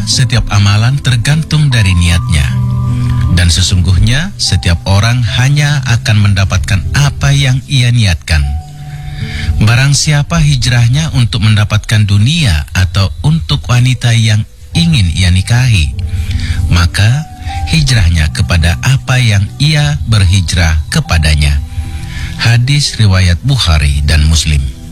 setiap amalan tergantung dari niatnya. Dan sesungguhnya setiap orang hanya akan mendapatkan apa yang ia niatkan. Barang siapa hijrahnya untuk mendapatkan dunia atau untuk wanita yang ingin ia nikahi, maka hijrahnya kepada apa yang ia berhijrah kepadanya. Hadis riwayat Bukhari dan Muslim.